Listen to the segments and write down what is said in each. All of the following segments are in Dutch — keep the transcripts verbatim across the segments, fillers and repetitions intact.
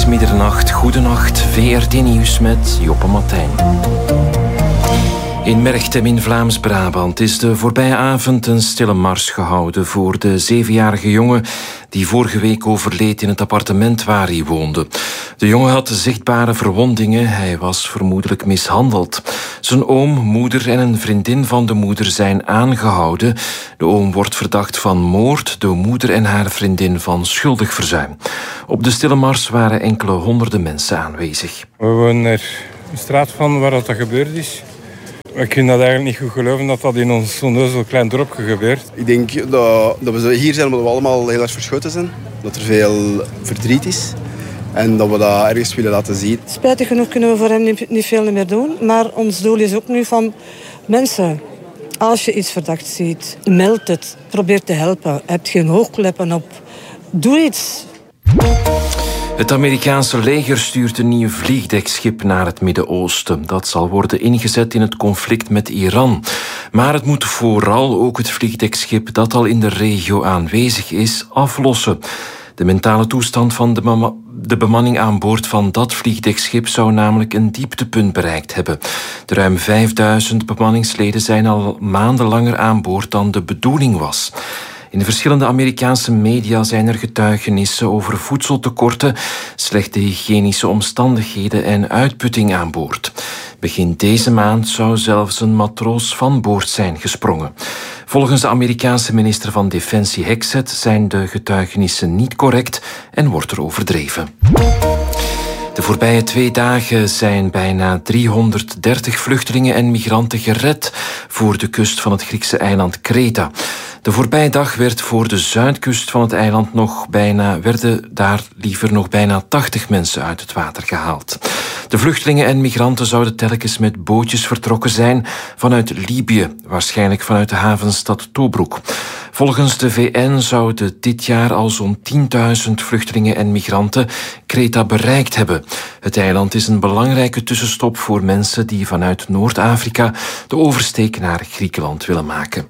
is middernacht. Goedenacht, V R T Nieuws met Joppe Martijn. In Merchtem in Vlaams-Brabant is de voorbije avond een stille mars gehouden voor de zevenjarige jongen die vorige week overleed in het appartement waar hij woonde. De jongen had zichtbare verwondingen, hij was vermoedelijk mishandeld. Zijn oom, moeder en een vriendin van de moeder zijn aangehouden. De oom wordt verdacht van moord, de moeder en haar vriendin van schuldig verzuim. Op de stille mars waren enkele honderden mensen aanwezig. We wonen er een straat van waar dat gebeurd is. Ik kan dat eigenlijk niet goed geloven dat dat in ons zo'n klein dorpje gebeurt. Ik denk dat, dat we hier zijn omdat we allemaal heel erg verschoten zijn. Dat er veel verdriet is. En dat we dat ergens willen laten zien. Spijtig genoeg kunnen we voor hem niet, niet veel meer doen. Maar ons doel is ook nu van mensen. Als je iets verdacht ziet, meld het. Probeer te helpen. Heb geen hoogkleppen op. Doe iets. Het Amerikaanse leger stuurt een nieuw vliegdekschip naar het Midden-Oosten. Dat zal worden ingezet in het conflict met Iran. Maar het moet vooral ook het vliegdekschip dat al in de regio aanwezig is, aflossen. De mentale toestand van de, mama- de bemanning aan boord van dat vliegdekschip zou namelijk een dieptepunt bereikt hebben. De ruim vijfduizend bemanningsleden zijn al maanden langer aan boord dan de bedoeling was. In de verschillende Amerikaanse media zijn er getuigenissen over voedseltekorten, slechte hygiënische omstandigheden en uitputting aan boord. Begin deze maand zou zelfs een matroos van boord zijn gesprongen. Volgens de Amerikaanse minister van Defensie Hexet zijn de getuigenissen niet correct en wordt er overdreven. De voorbije twee dagen zijn bijna driehonderddertig vluchtelingen en migranten gered voor de kust van het Griekse eiland Kreta. De voorbije dag werd voor de zuidkust van het eiland nog bijna, werden daar liever nog bijna tachtig mensen uit het water gehaald. De vluchtelingen en migranten zouden telkens met bootjes vertrokken zijn vanuit Libië, waarschijnlijk vanuit de havenstad Tobruk. Volgens de V N zouden dit jaar al zo'n tienduizend vluchtelingen en migranten Kreta bereikt hebben. Het eiland is een belangrijke tussenstop voor mensen die vanuit Noord-Afrika de oversteek naar Griekenland willen maken.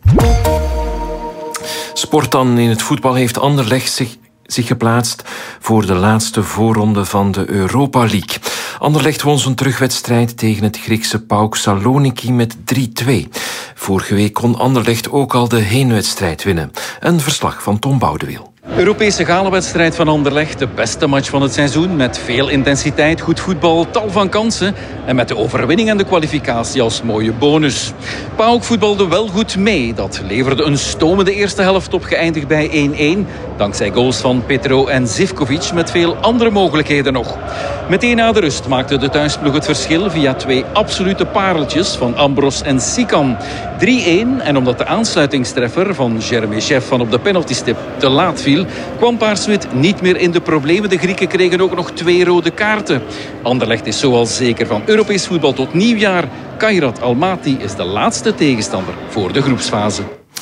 Sport dan. In het voetbal heeft Anderlecht zich, zich geplaatst voor de laatste voorronde van de Europa League. Anderlecht won zijn terugwedstrijd tegen het Griekse PAOK Saloniki met drie-twee. Vorige week kon Anderlecht ook al de heenwedstrijd winnen. Een verslag van Tom Boudewiel. Europese galenwedstrijd van Anderlecht, de beste match van het seizoen. Met veel intensiteit, goed voetbal, tal van kansen. En met de overwinning en de kwalificatie als mooie bonus. PAOK voetbalde wel goed mee. Dat leverde een stomende eerste helft op, geëindigd bij één-één. Dankzij goals van Petro en Zivkovic met veel andere mogelijkheden nog. Meteen na de rust maakte de thuisploeg het verschil via twee absolute pareltjes van Ambros en Sikan. drie-één en omdat de aansluitingstreffer van Jeremy Chef van op de penaltystip te laat viel, kwam Paarswit niet meer in de problemen. De Grieken kregen ook nog twee rode kaarten. Anderlecht is zo al zeker van Europees voetbal tot nieuwjaar. Kairat Almaty is de laatste tegenstander voor de groepsfase.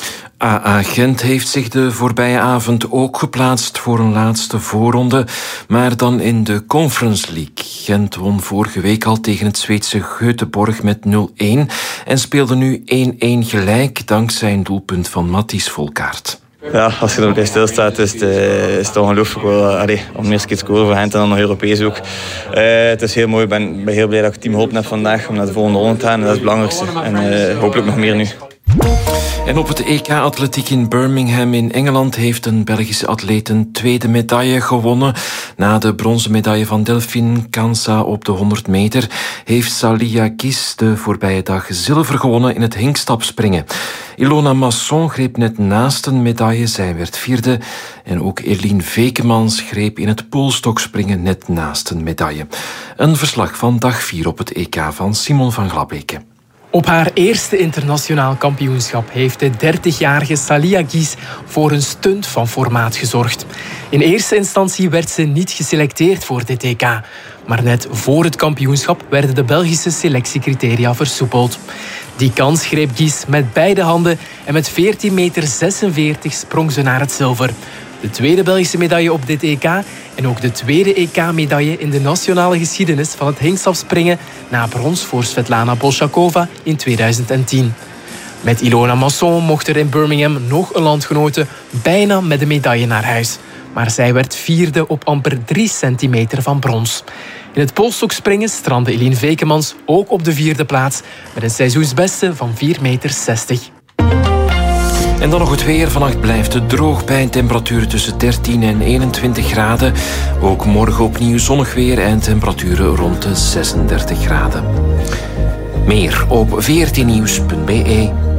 A A Gent heeft zich de voorbije avond ook geplaatst voor een laatste voorronde, maar dan in de Conference League. Gent won vorige week al tegen het Zweedse Göteborg met nul-één en speelde nu één-één gelijk dankzij een doelpunt van Matthijs Volkaert. Ja, als je er ook bij stilstaat, is het, uh, is het ongelooflijk wel, uh, om eerst keer te scoren voor Gent en dan nog Europees ook. Uh, het is heel mooi, ik ben, ben heel blij dat ik het team geholpen heb vandaag om naar de volgende ronde te gaan. En dat is het belangrijkste. En uh, hopelijk nog meer nu. En op het E K-atletiek in Birmingham in Engeland heeft een Belgische atleet een tweede medaille gewonnen. Na de bronzen medaille van Delphine Kansa op de honderd meter heeft Salia Gis de voorbije dag zilver gewonnen in het hinkstapspringen. Ilona Masson greep net naast een medaille, zij werd vierde. En ook Eline Vekemans greep in het poolstokspringen net naast een medaille. Een verslag van dag vier op het E K van Simon van Glabeke. Op haar eerste internationaal kampioenschap heeft de dertigjarige Salia Gis voor een stunt van formaat gezorgd. In eerste instantie werd ze niet geselecteerd voor dit E K. Maar net voor het kampioenschap werden de Belgische selectiecriteria versoepeld. Die kans greep Gis met beide handen en met veertien meter zesenveertig sprong ze naar het zilver. De tweede Belgische medaille op dit E K en ook de tweede E K-medaille in de nationale geschiedenis van het hinkstapspringen na brons voor Svetlana Bolshakova in tweeduizend tien. Met Ilona Masson mocht er in Birmingham nog een landgenote bijna met de medaille naar huis. maar zij werd vierde op amper drie centimeter van brons. In het polstokspringen strandde Eline Vekemans ook op de vierde plaats met een seizoensbeste van vier meter zestig. En dan nog het weer. Vannacht blijft het droog bij een temperatuur tussen dertien en eenentwintig graden. Ook morgen opnieuw zonnig weer en temperaturen rond de zesendertig graden. Meer op veertien nieuws punt be.